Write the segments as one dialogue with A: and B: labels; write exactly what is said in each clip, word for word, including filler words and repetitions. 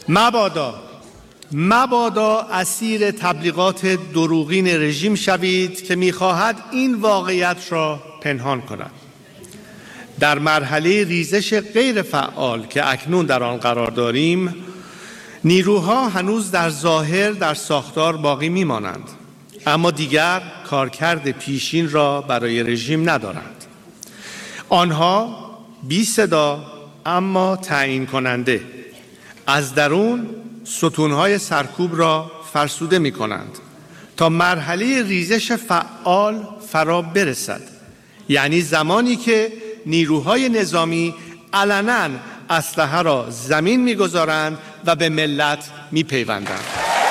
A: مبادا مبادا اسیر تبلیغات دروغین رژیم شوید که می‌خواهد این واقعیت را پنهان کند. در مرحله ریزش غیر فعال که اکنون در آن قرار داریم، نیروها هنوز در ظاهر در ساختار باقی می‌مانند، اما دیگر کارکرد پیشین را برای رژیم ندارند. آنها بی صدا اما تعیین کننده از درون ستونهای سرکوب را فرسوده می کنند تا مرحله ریزش فعال فرا برسد، یعنی زمانی که نیروهای نظامی علناً اسلحه را زمین می گذارند و به ملت می پیوندند.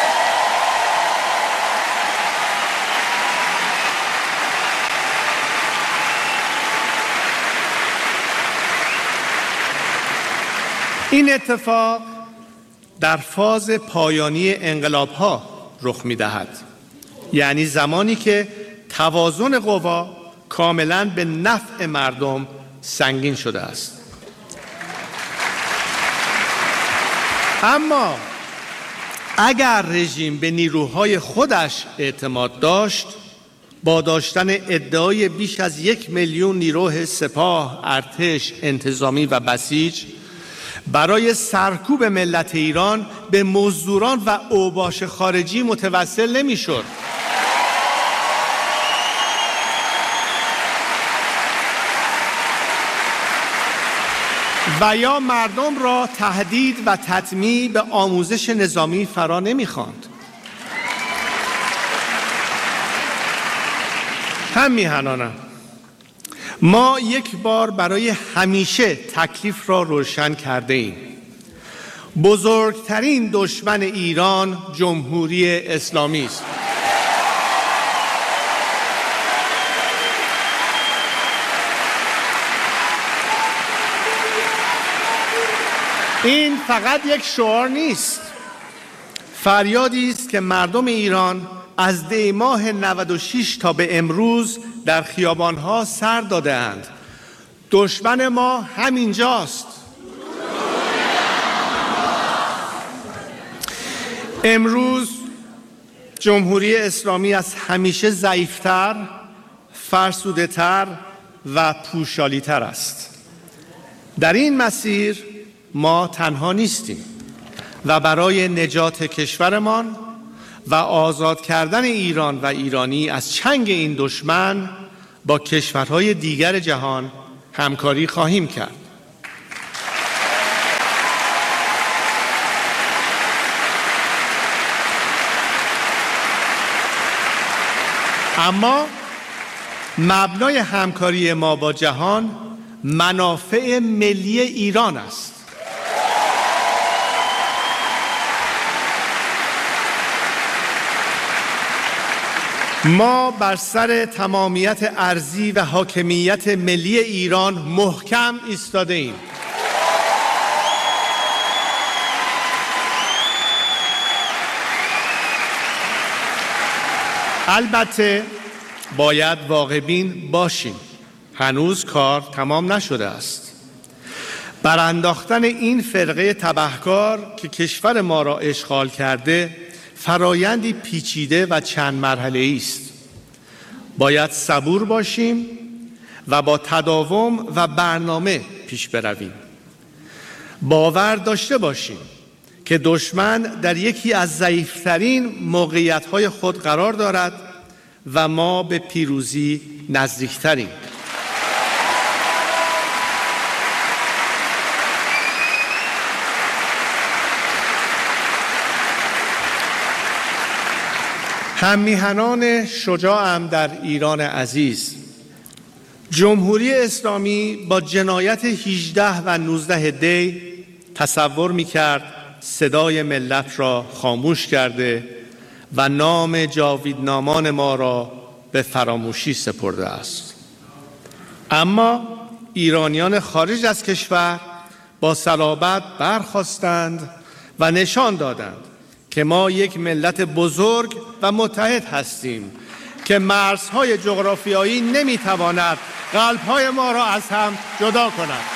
A: این اتفاق در فاز پایانی انقلاب‌ها رخ می‌دهد، یعنی زمانی که توازن قوا کاملاً به نفع مردم سنگین شده است. اما اگر رژیم به نیروهای خودش اعتماد داشت، با داشتن ادعای بیش از یک میلیون نیروی سپاه، ارتش، انتظامی و بسیج برای سرکوب ملت ایران به مزدوران و اوباش خارجی متوسل نمی‌شد. و یا مردم را تهدید و تطمیع به آموزش نظامی فرا نمی‌خواند. هم میهنانم، ما یک بار برای همیشه تکلیف را روشن کرده ایم. بزرگترین دشمن ایران جمهوری اسلامی است. این فقط یک شعار نیست، فریادی است که مردم ایران از دی ماه نود و شش تا به امروز در خیابان‌ها سر داده‌اند. دشمن ما همینجاست. امروز جمهوری اسلامی از همیشه ضعیف‌تر، فرسوده‌تر و پوشالی‌تر است. در این مسیر ما تنها نیستیم و برای نجات کشورمان و آزاد کردن ایران و ایرانی از چنگ این دشمن با کشورهای دیگر جهان همکاری خواهیم کرد. اما مبنای همکاری ما با جهان منافع ملی ایران است. ما بر سر تمامیت ارضی و حاکمیت ملی ایران محکم ایستاده ایم. البته باید واقع‌بین باشیم. هنوز کار تمام نشده است. برانداختن این فرقه تبهکار که کشور ما را اشغال کرده فرایندی پیچیده و چند مرحله‌ای است. باید صبور باشیم و با تداوم و برنامه پیش برویم. باور داشته باشیم که دشمن در یکی از ضعیف‌ترین موقعیت‌های خود قرار دارد و ما به پیروزی نزدیک‌تریم. هممیهنان شجاعم در ایران عزیز، جمهوری اسلامی با جنایت هجده و نوزده دی تصور می‌کرد صدای ملت را خاموش کرده و نام جاویدنامان ما را به فراموشی سپرده است. اما ایرانیان خارج از کشور با صلابت برخاستند و نشان دادند که ما یک ملت بزرگ و متحد هستیم که مرزهای جغرافیایی نمیتواند قلب‌های ما را از هم جدا کند.